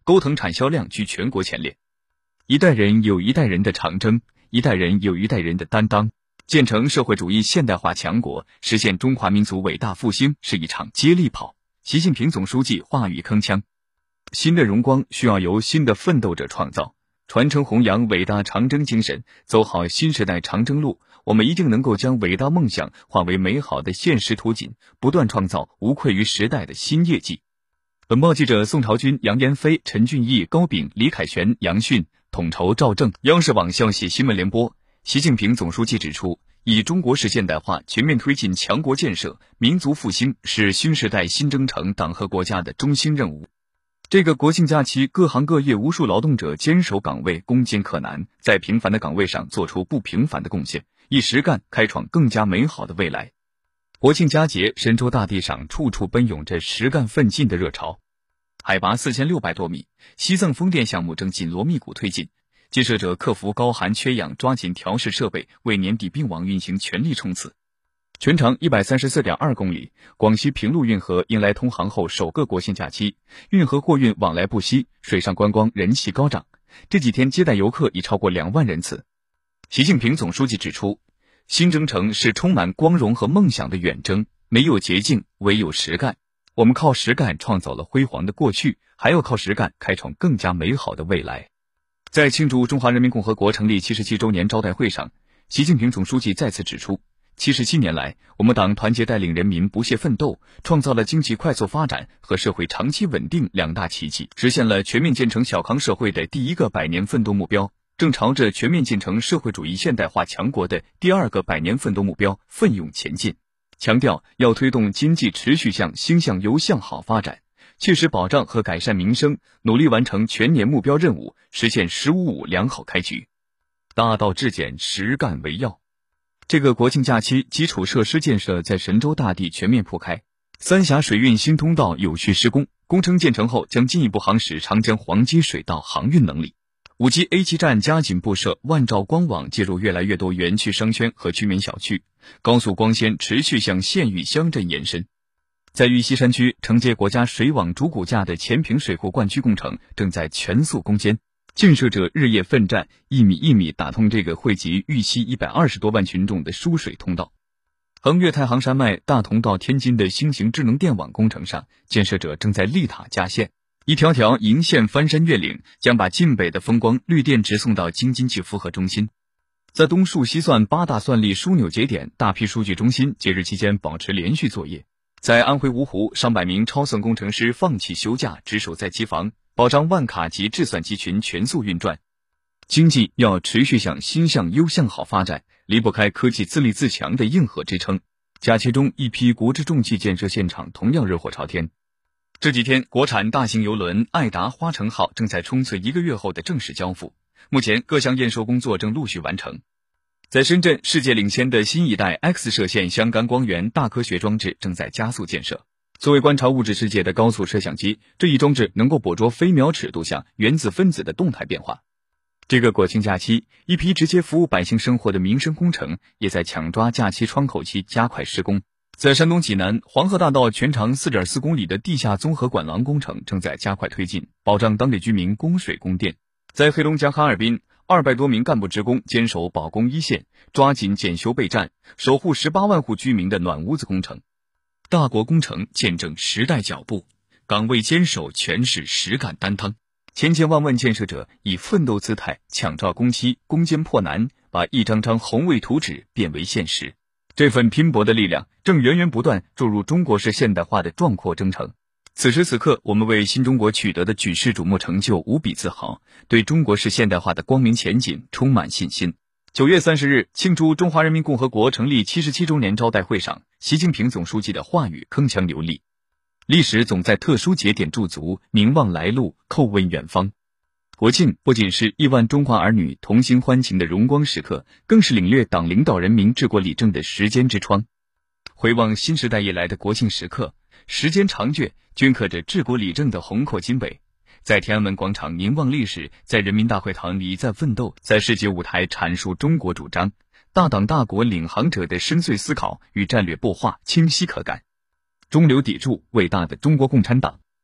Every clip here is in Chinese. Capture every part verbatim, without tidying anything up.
钩藤产销量居全国前列。一代人有一代人的长征，一代人有一代人的担当。建成社会主义现代化强国，实现中华民族伟大复兴是一场接力跑。习近平总书记话语铿锵：新的荣光需要由新的奋斗者创造，传承弘扬伟大长征精神，走好新时代长征路，我们一定能够将伟大梦想化为美好的现实图景，不断创造无愧于时代的新业绩。本报记者宋朝军、杨延飞、陈俊义、高炳、李凯旋、杨迅，统筹赵正。央视网消息新闻联播。习近平总书记指出，以中国式现代化全面推进强国建设、民族复兴是新时代新征程党和国家的中心任务。这个国庆假期，各行各业无数劳动者坚守岗位，攻坚克难，在平凡的岗位上做出不平凡的贡献，以实干开创更加美好的未来。国庆佳节，神州大地上处处奔涌着实干奋进的热潮。海拔四千六百多米，西藏风电项目正紧锣密鼓推进。建设者克服高寒缺氧，抓紧调试设备，为年底并网运行全力冲刺。全长 一百三十四点二公里，广西平陆运河迎来通航后首个国庆假期，运河货运往来不息，水上观光人气高涨。这几天接待游客已超过两万人次。习近平总书记指出，新征程是充满光荣和梦想的远征，没有捷径，唯有实干。我们靠实干创造了辉煌的过去，还要靠实干开创更加美好的未来。在庆祝中华人民共和国成立七十七周年招待会上，习近平总书记再次指出，七十七年来，我们党团结带领人民不懈奋斗，创造了经济快速发展和社会长期稳定两大奇迹，实现了全面建成小康社会的第一个百年奋斗目标，正朝着全面建成社会主义现代化强国的第二个百年奋斗目标奋勇前进。强调要推动经济持续向兴向优向好发展，切实保障和改善民生，努力完成全年目标任务，实现“十五五”良好开局。大道至简，实干为要。这个国庆假期，基础设施建设在神州大地全面铺开，三峡水运新通道有序施工，工程建成后将进一步夯实长江黄金水道航运能力。五 G A 七 站加紧布设，万兆光网介入越来越多园区商圈和居民小区，高速光纤持续向县域乡镇延伸。在玉溪山区，承接国家水网主骨架的前坪水库灌区工程正在全速攻坚，建设者日夜奋战，一米一米打通这个惠及玉溪一百二十多万群众的输水通道。横越太行山脉大同到天津的新型智能电网工程上，建设者正在立塔架线，一条条银线翻山越岭，将把晋北的风光绿电直送到京津冀复合中心。在东数西算八大算力枢纽节点大批数据中心节日期间保持连续作业。在安徽芜湖，上百名超算工程师放弃休假，值守在机房，保障万卡级制算机群全速运转。经济要持续向新向优向好发展，离不开科技自立自强的硬核支撑。假期中，一批国之重器建设现场同样热火朝天。这几天，国产大型邮轮爱达花城号正在冲刺一个月后的正式交付，目前各项验收工作正陆续完成。在深圳，世界领先的新一代 X 射线相干光源大科学装置正在加速建设。作为观察物质世界的高速摄像机，这一装置能够捕捉飞秒尺度下原子分子的动态变化。这个国庆假期，一批直接服务百姓生活的民生工程也在抢抓假期窗口期加快施工。在山东济南，黄河大道全长 四点四公里的地下综合管廊工程正在加快推进，保障当地居民供水供电。在黑龙江哈尔滨，二百多名干部职工坚守保供一线，抓紧检修备战，守护十八万户居民的暖屋子工程。大国工程见证时代脚步，岗位坚守全是实干担当。千千万万建设者以奋斗姿态抢照工期，攻坚破难，把一张张宏伟图纸变为现实。这份拼搏的力量正源源不断注入中国式现代化的壮阔征程。此时此刻，我们为新中国取得的举世瞩目成就无比自豪，对中国式现代化的光明前景充满信心。九月三十日，庆祝中华人民共和国成立七十七周年招待会上，习近平总书记的话语铿锵有力。历史总在特殊节点驻足，凝望来路，叩问远方。国庆不仅是亿万中华儿女同心欢庆的荣光时刻，更是领略党领导人民治国理政的时间之窗。回望新时代以来的国庆时刻，时间长卷镌刻着治国理政的宏阔经纬。在天安门广场凝望历史，在人民大会堂礼赞奋斗，在世界舞台阐述中国主张，大党大国领航者的深邃思考与战略擘画清晰可感。中流砥柱，伟大的中国共产党。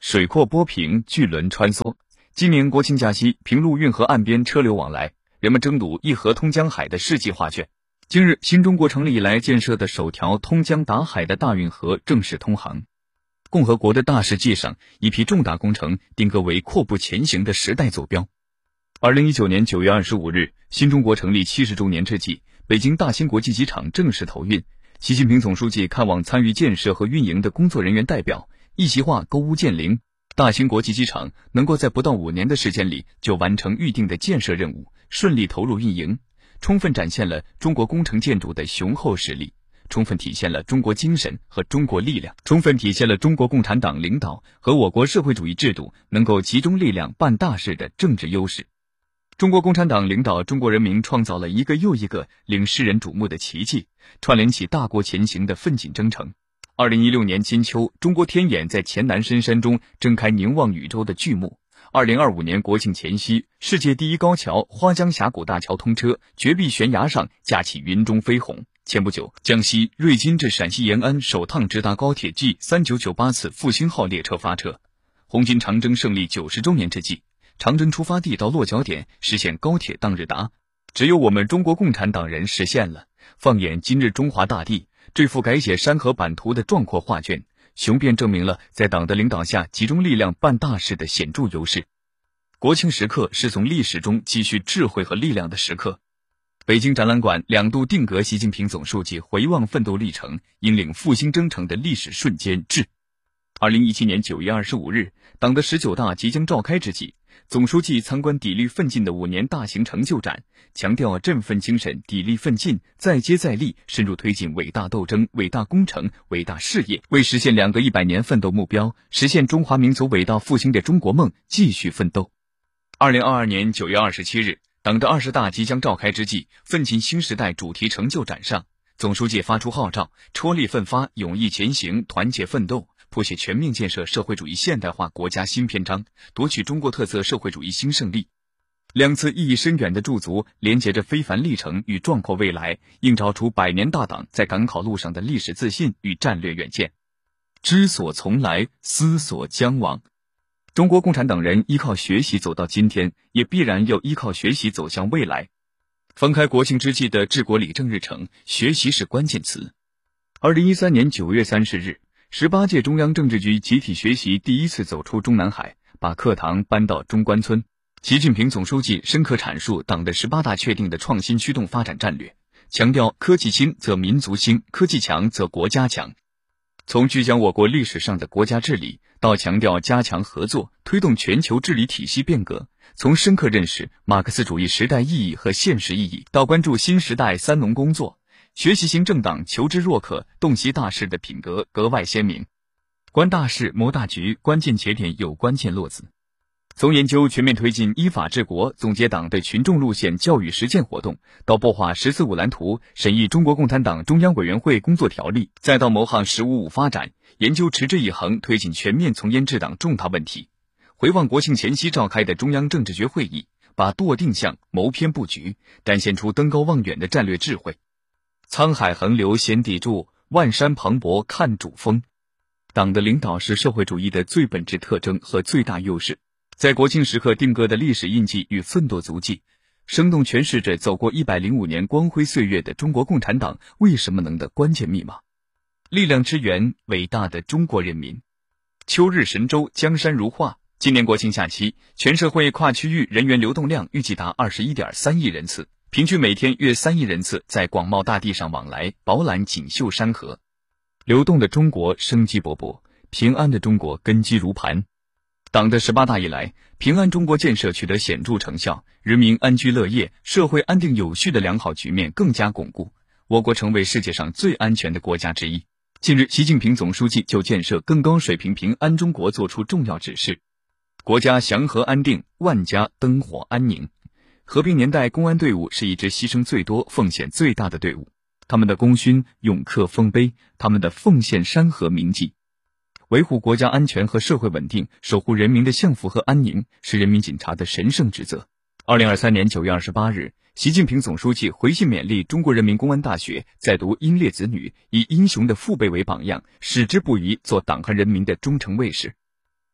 水阔波平，巨轮穿梭。今年国庆假期，平陆运河岸边车流往来，人们争睹一河通江海的世纪画卷。今日，新中国成立以来建设的首条通江达海的大运河正式通航。共和国的大事记上，一批重大工程定格为阔步前行的时代坐标。二零一九年九月二十五日，新中国成立七十周年之际，北京大兴国际机场正式投运。习近平总书记看望参与建设和运营的工作人员代表，一席话勾屋建瓴。大兴国际机场能够在不到五年的时间里就完成预定的建设任务，顺利投入运营，充分展现了中国工程建筑的雄厚实力，充分体现了中国精神和中国力量，充分体现了中国共产党领导和我国社会主义制度能够集中力量办大事的政治优势。中国共产党领导中国人民创造了一个又一个令世人瞩目的奇迹，串联起大国前行的奋进征程。二零一六年金秋，中国天眼在黔南深山中睁开凝望宇宙的巨幕。二零二五年国庆前夕，世界第一高桥花江峡谷大桥通车，绝壁悬崖上架起云中飞鸿。前不久，江西瑞金至陕西延安首趟直达高铁 G 三九九八次复兴号列车发车。红军长征胜利九十周年之际，长征出发地到落脚点实现高铁当日达，只有我们中国共产党人实现了。放眼今日中华大地，这幅改写山河版图的壮阔画卷，雄辩证明了在党的领导下集中力量办大事的显著优势。国庆时刻是从历史中积蓄智慧和力量的时刻。北京展览馆两度定格习近平总书记回望奋斗历程、引领复兴征程的历史瞬间至。二零一七年九月二十五日，党的十九大即将召开之际，总书记参观砥砺奋进的五年大型成就展，强调振奋精神、砥砺奋进、再接再厉，深入推进伟大斗争、伟大工程、伟大事业，为实现两个一百年奋斗目标、实现中华民族伟大复兴的中国梦继续奋斗。二零二二年九月二十七日，党的二十大即将召开之际，奋进新时代主题成就展上，总书记发出号召，踔厉奋发，勇毅前行，团结奋斗，谱写全面建设社会主义现代化国家新篇章，夺取中国特色社会主义新胜利。两次意义深远的驻足，连接着非凡历程与壮阔未来，映照出百年大党在赶考路上的历史自信与战略远见。知所从来，思所将往。中国共产党人依靠学习走到今天，也必然要依靠学习走向未来。翻开国庆之际的治国理政日程，学习是关键词。二零一三年九月三十日，十八届中央政治局集体学习第一次走出中南海，把课堂搬到中关村。习近平总书记深刻阐述党的十八大确定的创新驱动发展战略，强调科技兴则民族兴，科技强则国家强。从聚焦我国历史上的国家治理，到强调加强合作，推动全球治理体系变革；从深刻认识马克思主义时代意义和现实意义，到关注新时代三农工作，学习型政党求知若渴、洞悉大事的品格格外鲜明。观大事、谋大局，关键节点有关键落子。从研究全面推进依法治国，总结党对群众路线教育实践活动，到擘画十四五蓝图，审议中国共产党中央委员会工作条例，再到谋划十五五发展，研究持之以恒推进全面从严治党重大问题。回望国庆前夕召开的中央政治局会议，把舵定向，谋篇布局，展现出登高望远的战略智慧。沧海横流先砥柱，万山磅礴看主峰。党的领导是社会主义的最本质特征和最大优势。在国庆时刻定格的历史印记与奋斗足迹，生动诠释着走过一百零五年光辉岁月的中国共产党为什么能的关键密码。力量之源，伟大的中国人民。秋日神州，江山如画。今年国庆假期，全社会跨区域人员流动量预计达 二十一点三亿人次，平均每天约三亿人次在广袤大地上往来，饱览锦绣山河。流动的中国生机勃勃，平安的中国根基如磐。党的十八大以来，平安中国建设取得显著成效，人民安居乐业、社会安定有序的良好局面更加巩固，我国成为世界上最安全的国家之一。近日，习近平总书记就建设更高水平平安中国作出重要指示。国家祥和安定，万家灯火安宁。和平年代，公安队伍是一支牺牲最多、奉献最大的队伍，他们的功勋永刻丰碑，他们的奉献山河铭记。维护国家安全和社会稳定，守护人民的幸福和安宁，是人民警察的神圣职责。二零二三年九月二十八日，习近平总书记回信勉励中国人民公安大学在读英烈子女，以英雄的父辈为榜样，矢志不渝做党和人民的忠诚卫士。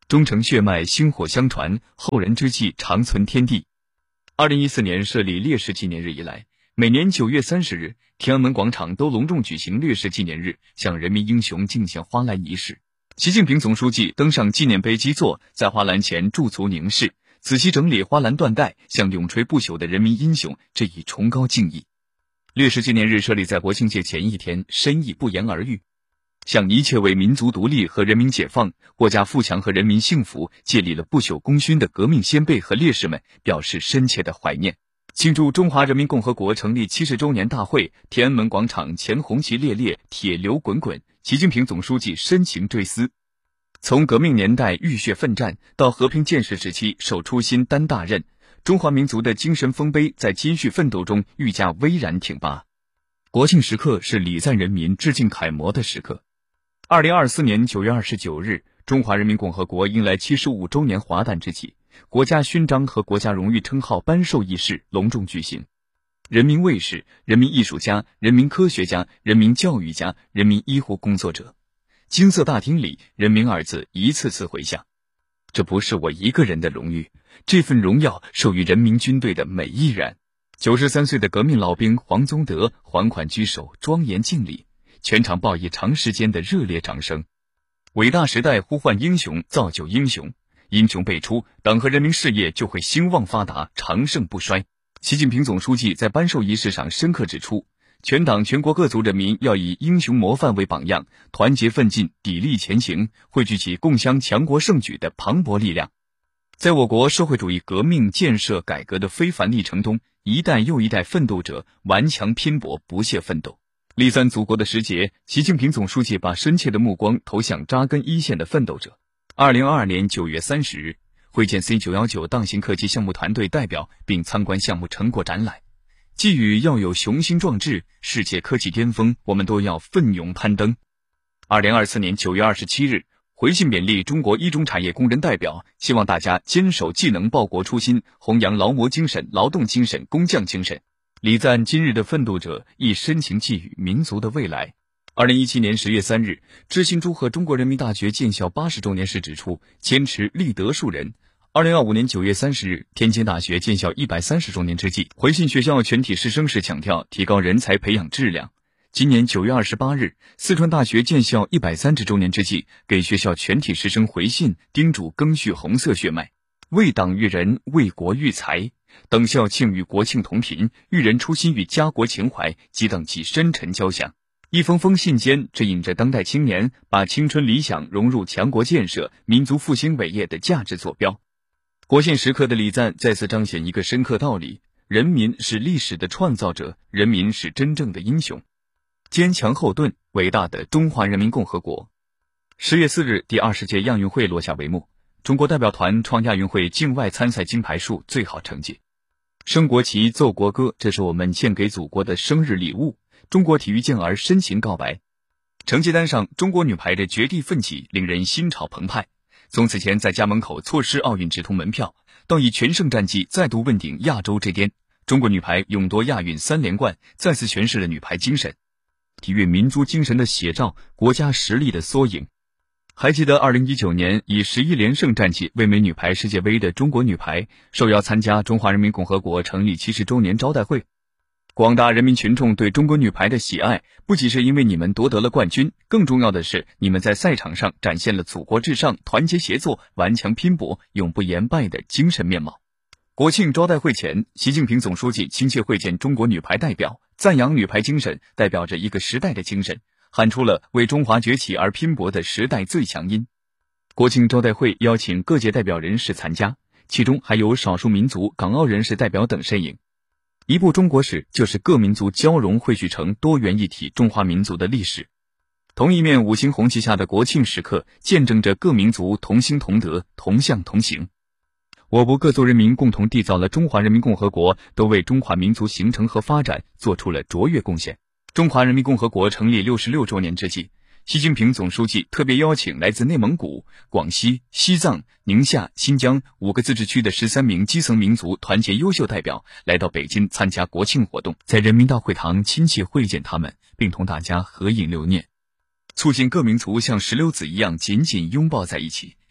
忠诚血脉薪火相传，后人之际长存天地。二零一四年设立烈士纪念日以来，每年九月三十日，天安门广场都隆重举行烈士纪念日，向人民英雄敬献花篮仪式。习近平总书记登上纪念碑基座，在花篮前驻足凝视，仔细整理花篮缎带，向永垂不朽的人民英雄致以崇高敬意。烈士纪念日设立在国庆节前一天，深意不言而喻，向一切为民族独立和人民解放、国家富强和人民幸福建立了不朽功勋的革命先辈和烈士们表示深切的怀念。庆祝中华人民共和国成立七十周年大会，天安门广场前红旗猎猎，铁流滚滚，习近平总书记深情追思。从革命年代浴血奋战到和平建设时期守初心担大任，中华民族的精神丰碑在艰巨奋斗中愈加巍然挺拔。国庆时刻是礼赞人民、致敬楷模的时刻。二零二四年九月二十九日，中华人民共和国迎来七十五周年华诞之际，国家勋章和国家荣誉称号颁授仪式隆重举行。人民卫士、人民艺术家、人民科学家、人民教育家、人民医护工作者，金色大厅里人民二字一次次回响。这不是我一个人的荣誉，这份荣耀授予人民军队的每一人。九十三岁的革命老兵黄宗德缓缓居首，庄严敬礼，全场报以长时间的热烈掌声。伟大时代呼唤英雄，造就英雄，英雄辈出，党和人民事业就会兴旺发达，长盛不衰。习近平总书记在颁授仪式上深刻指出，全党全国各族人民要以英雄模范为榜样，团结奋进，砥砺前行，汇聚起共襄强国盛举的磅礴力量。在我国社会主义革命建设改革的非凡历程中，一代又一代奋斗者顽强拼搏，不懈奋斗。立赞祖国的时节，习近平总书记把深切的目光投向扎根一线的奋斗者。二零二二年九月三十日，会见 C 九一九 大型科技项目团队代表，并参观项目成果展览。寄语要有雄心壮志，世界科技巅峰，我们都要奋勇攀登。二零二四年九月二十七日，回信勉励中国一中产业工人代表，希望大家坚守技能报国初心，弘扬劳模精神、劳动精神、工匠精神，礼赞今日的奋斗者，亦深情寄予民族的未来。二零一七年十月三日，知行祝贺中国人民大学建校八十周年时指出，坚持立德树人。二零二五年九月三十日，天津大学建校一百三十周年之际，回信学校全体师生时强调提高人才培养质量。今年九月二十八日，四川大学建校一百三十周年之际，给学校全体师生回信，叮嘱赓续红色血脉，为党育人，为国育才。等校庆与国庆同频，育人初心与家国情怀，即等其深沉交响。一封封信间指引着当代青年把青春理想融入强国建设、民族复兴伟业的价值坐标。国庆时刻的礼赞再次彰显一个深刻道理：人民是历史的创造者，人民是真正的英雄。坚强后盾，伟大的中华人民共和国。十月四日，第二十届亚运会落下帷幕，中国代表团创亚运会境外参赛金牌数最好成绩。升国旗、奏国歌，这是我们献给祖国的生日礼物。中国体育健儿深情告白。成绩单上，中国女排的绝地奋起令人心潮澎湃。从此前在家门口错失奥运直通门票，到以全胜战绩再度问鼎亚洲之巅，中国女排勇夺亚运三连冠，再次诠释了女排精神。体育民族精神的写照，国家实力的缩影。还记得二零一九年以十一连胜战绩卫冕女排世界杯的中国女排，受邀参加中华人民共和国成立七十周年招待会。广大人民群众对中国女排的喜爱，不仅是因为你们夺得了冠军，更重要的是你们在赛场上展现了祖国至上、团结协作、顽强拼搏、永不言败的精神面貌。国庆招待会前，习近平总书记亲切会见中国女排代表，赞扬女排精神代表着一个时代的精神，喊出了为中华崛起而拼搏的时代最强音。国庆招待会邀请各界代表人士参加，其中还有少数民族、港澳人士代表等身影。一部中国史，就是各民族交融汇聚成多元一体中华民族的历史。同一面五星红旗下的国庆时刻，见证着各民族同心同德、同向同行。我国各族人民共同缔造了中华人民共和国，都为中华民族形成和发展做出了卓越贡献。中华人民共和国成立六十六周年之际，习近平总书记特别邀请来自内蒙古、广西、西藏、宁夏、新疆五个自治区的十三名基层民族团结优秀代表来到北京参加国庆活动，在人民大会堂亲切会见他们，并同大家合影留念，促进各民族像石榴籽一样紧紧拥抱在一起，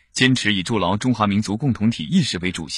坚持以筑牢中华民族共同体意识为主线。